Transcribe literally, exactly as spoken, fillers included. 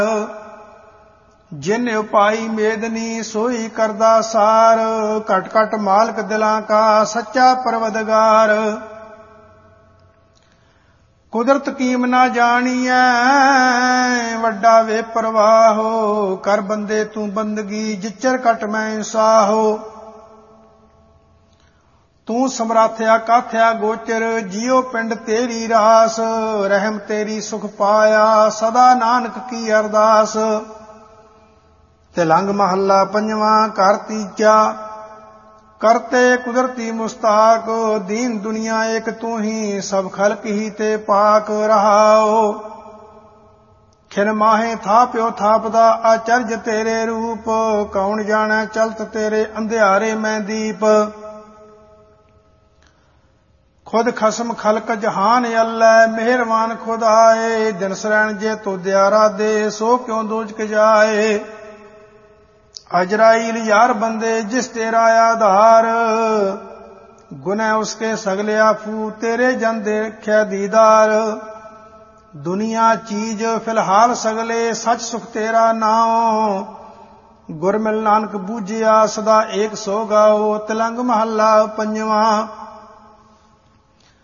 ਜਿਨ ਉਪਾਈ ਮੇਦਨੀ ਸੋਈ ਕਰਦਾ ਸਾਰ। ਘਟ ਘਟ ਮਾਲਕ ਦਿਲਾਂ ਕਾ ਸੱਚਾ ਪਰਵਦਗਾਰ। ਕੁਦਰਤ ਕੀਮ ਨਾ ਜਾਣੀਐ ਵੱਡਾ ਵੇ ਪਰਵਾਹੋ। ਕਰ ਬੰਦੇ ਤੂੰ ਬੰਦਗੀ ਜਿਚਰ ਘਟ ਮੈਂ ਇਨਸਾਹੋ। ਤੂੰ ਸਮਰਾਥਿਆ ਕਾਥਿਆ ਗੋਚਰ ਜਿਉ ਪਿੰਡ ਤੇਰੀ ਰਾਸ। ਰਹਿਮ ਤੇਰੀ ਸੁਖ ਪਾਇਆ ਸਦਾ ਨਾਨਕ ਕੀ ਅਰਦਾਸ। ਤਿਲੰਗ ਮਹੱਲਾ ਪੰਜਵਾਂ ਘਰ ਤੀਜਾ। ਕਰਤੇ ਕੁਦਰਤੀ ਮੁਸਤਾਕ ਦੀਨ ਦੁਨੀਆ ਏਕ ਤੂੰ ਹੀ ਸਭ ਖਲਕ ਹੀ ਤੇ ਪਾਕ ਰਹਾਓ। ਖਿਨ ਮਾਹੇ ਥਾਪਿਓ ਥਾਪਦਾ ਆਚਰਜ ਤੇਰੇ ਰੂਪ। ਕੌਣ ਜਾਣੈ ਚਲਤ ਤੇਰੇ ਅੰਧਿਆਰੇ ਮੈਂ ਦੀਪ। ਖੁਦ ਖਸਮ ਖਲਕ ਜਹਾਨ ਅੱਲੈ ਮਿਹਰਬਾਨ ਖੁਦ ਆਏ। ਦਿਨ ਸਰੈਣ ਜੇ ਤੋ ਦਿਆਰਾ ਦੇ ਸੋ ਕਿਉਂ ਦੋਜਕ ਜਾਏ। ਅਜਰਾਈਲ ਯਾਰ ਬੰਦੇ ਜਿਸ ਤੇਰਾ ਆਧਾਰ। ਗੁਨਹ ਉਸਕੇ ਸਗਲੇ ਆਫੂ ਤੇਰੇ ਜਨ ਦੇਖਿਆ ਦੀਦਾਰ। ਦੁਨੀਆ ਚੀਜ਼ ਫਿਲਹਾਲ ਸਗਲੇ ਸੱਚ ਸੁਖ ਤੇਰਾ ਨਾਉ। ਗੁਰ ਮਿਲ ਨਾਨਕ ਬੂਝਿਆ ਸਦਾ ਏਕ ਸੋ ਗਾਓ। ਤਿਲੰਗ ਮਹੱਲਾ ਪੰਜਵਾਂ।